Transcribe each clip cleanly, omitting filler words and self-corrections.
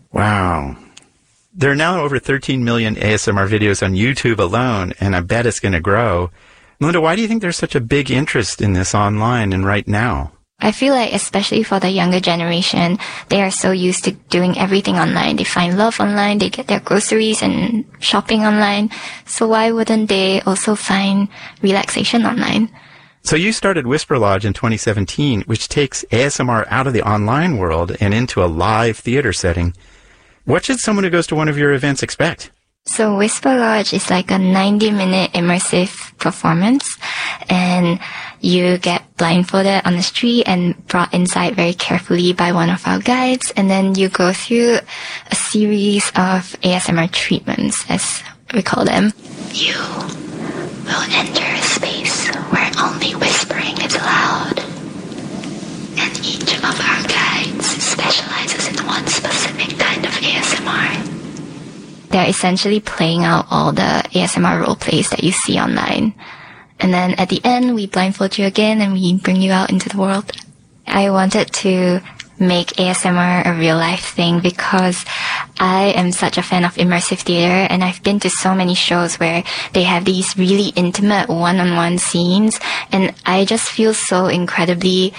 Wow. There are now over 13 million ASMR videos on YouTube alone, and I bet it's going to grow. Melinda, why do you think there's such a big interest in this online and right now? I feel like, especially for the younger generation, they are so used to doing everything online. They find love online, they get their groceries and shopping online. So why wouldn't they also find relaxation online? So you started Whisper Lodge in 2017, which takes ASMR out of the online world and into a live theater setting. What should someone who goes to one of your events expect? So Whisper Lodge is like a 90-minute immersive performance, and you get blindfolded on the street and brought inside very carefully by one of our guides, and then you go through a series of ASMR treatments, as we call them. You will enter a space where only whispering is allowed, and each of our guides specializes in one specific kind of ASMR. They're essentially playing out all the ASMR role plays that you see online. And then at the end, we blindfold you again and we bring you out into the world. I wanted to make ASMR a real life thing because I am such a fan of immersive theater, and I've been to so many shows where they have these really intimate one-on-one scenes, and I just feel so incredibly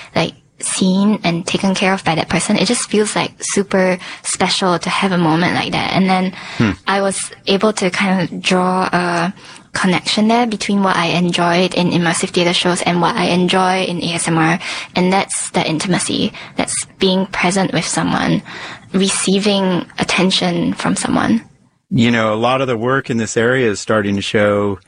seen and taken care of by that person. It just feels like super special to have a moment like that. And then I was able to kind of draw a connection there between what I enjoyed in immersive theater shows and what I enjoy in ASMR. And that's the intimacy. That's being present with someone, receiving attention from someone. You know, a lot of the work in this area is starting to show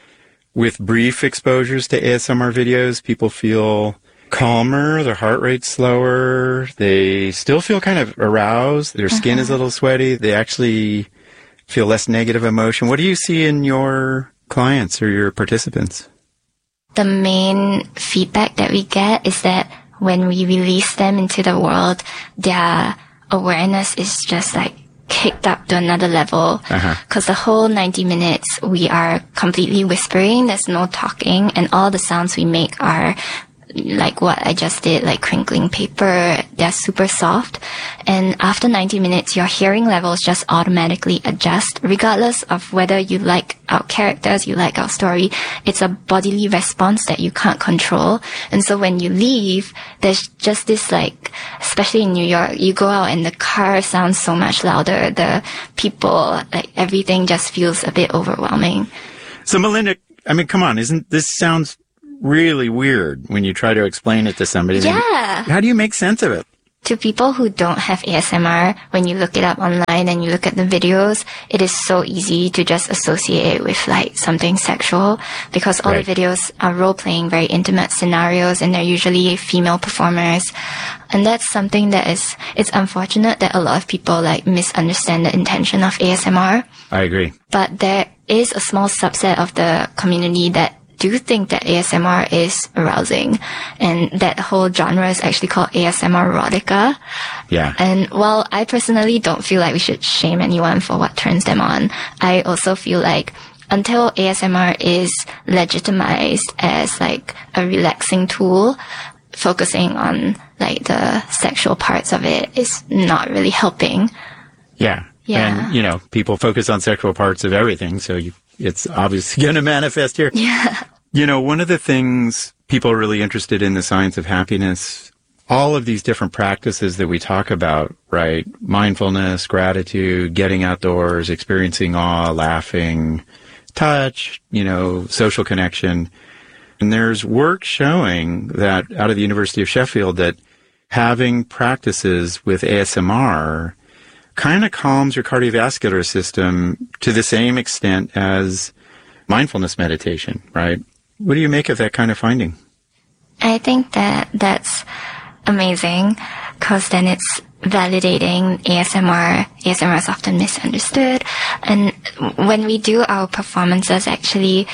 with brief exposures to ASMR videos, people feel calmer, their heart rate's slower, they still feel kind of aroused, their skin is a little sweaty, they actually feel less negative emotion. What do you see in your clients or your participants? The main feedback that we get is that when we release them into the world, their awareness is just kicked up to another level. Because the whole 90 minutes we are completely whispering, there's no talking, and all the sounds we make are like what I just did, like crinkling paper. They're super soft. And after 90 minutes, your hearing levels just automatically adjust, regardless of whether you like our characters, you like our story. It's a bodily response that you can't control. And so when you leave, there's just this especially in New York, you go out and the car sounds so much louder. The people, everything just feels a bit overwhelming. So Melinda, I mean, come on, this sounds really weird when you try to explain it to somebody. Yeah. How do you make sense of it? To people who don't have ASMR, when you look it up online and you look at the videos, it is so easy to just associate it with something sexual, because all the videos are role-playing very intimate scenarios, and they're usually female performers. And that's something that it's unfortunate that a lot of people misunderstand the intention of ASMR. I agree. But there is a small subset of the community that do think that ASMR is arousing, and that whole genre is actually called ASMR erotica. Yeah. And while I personally don't feel like we should shame anyone for what turns them on, I also feel like until ASMR is legitimized as a relaxing tool, focusing on the sexual parts of it is not really helping. Yeah. Yeah. And, people focus on sexual parts of everything, so it's obviously going to manifest here. Yeah. One of the things people are really interested in, the science of happiness, all of these different practices that we talk about, right? Mindfulness, gratitude, getting outdoors, experiencing awe, laughing, touch, social connection. And there's work showing that out of the University of Sheffield that having practices with ASMR kind of calms your cardiovascular system to the same extent as mindfulness meditation, right? What do you make of that kind of finding? I think that that's amazing, because then it's validating ASMR. ASMR is often misunderstood. And when we do our performances, actually,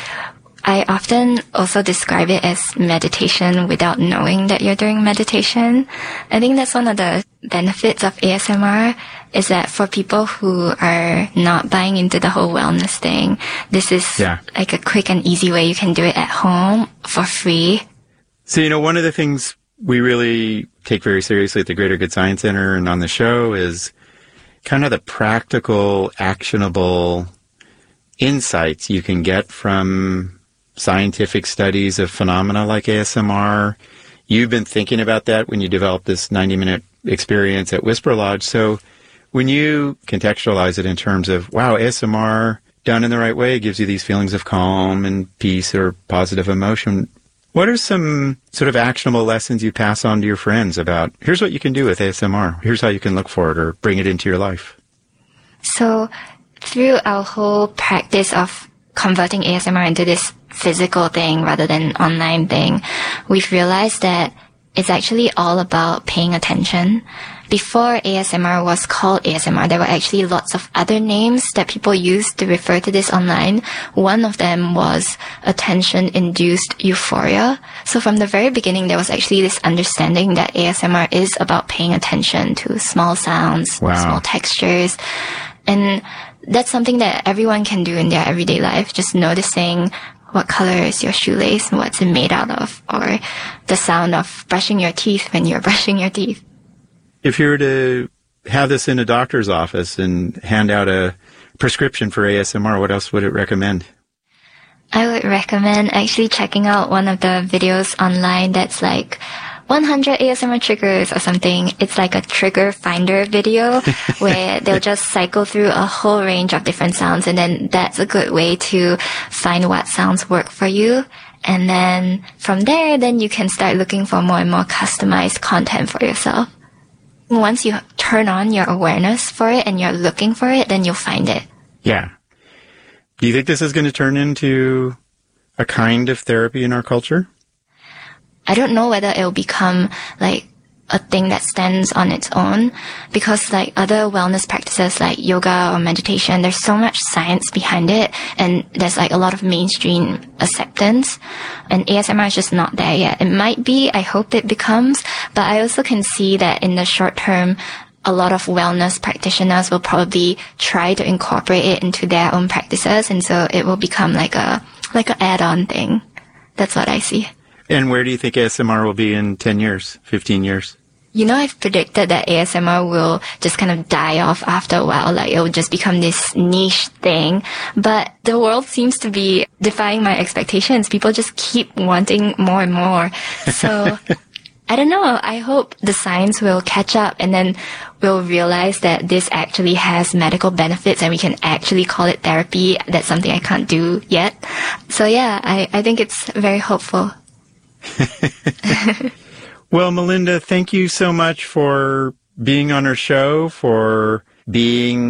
I often also describe it as meditation without knowing that you're doing meditation. I think that's one of the benefits of ASMR, is that for people who are not buying into the whole wellness thing, this is like a quick and easy way you can do it at home for free. So, one of the things we really take very seriously at the Greater Good Science Center and on the show is kind of the practical, actionable insights you can get from scientific studies of phenomena like ASMR. You've been thinking about that when you developed this 90-minute experience at Whisper Lodge. So when you contextualize it in terms of, wow, ASMR done in the right way gives you these feelings of calm and peace or positive emotion, what are some sort of actionable lessons you pass on to your friends about, here's what you can do with ASMR, here's how you can look for it or bring it into your life? So through our whole practice of converting ASMR into this physical thing rather than online thing, we've realized that it's actually all about paying attention. Before ASMR was called ASMR, there were actually lots of other names that people used to refer to this online. One of them was attention-induced euphoria. So from the very beginning, there was actually this understanding that ASMR is about paying attention to small sounds, small textures. And that's something that everyone can do in their everyday life, just noticing what color is your shoelace and what's it made out of, or the sound of brushing your teeth when you're brushing your teeth. If you were to have this in a doctor's office and hand out a prescription for ASMR, what else would it recommend? I would recommend actually checking out one of the videos online that's like 100 ASMR triggers or something. It's like a trigger finder video where they'll just cycle through a whole range of different sounds, and then that's a good way to find what sounds work for you. And then from there, then you can start looking for more and more customized content for yourself. Once you turn on your awareness for it and you're looking for it, then you'll find it. Yeah. Do you think this is going to turn into a kind of therapy in our culture? I don't know whether it'll become like a thing that stands on its own, because like other wellness practices like yoga or meditation, there's so much science behind it and there's like a lot of mainstream acceptance, and ASMR is just not there yet. It might be, I hope it becomes, but I also can see that in the short term, a lot of wellness practitioners will probably try to incorporate it into their own practices, and so it will become like a add-on thing. That's what I see. And where do you think ASMR will be in 10 years, 15 years? You know, I've predicted that ASMR will just kind of die off after a while. Like, it will just become this niche thing. But the world seems to be defying my expectations. People just keep wanting more and more. So, I don't know. I hope the science will catch up and then we'll realize that this actually has medical benefits and we can actually call it therapy. That's something I can't do yet. So yeah, I think it's very hopeful. Well, Melinda, thank you so much for being on our show, for being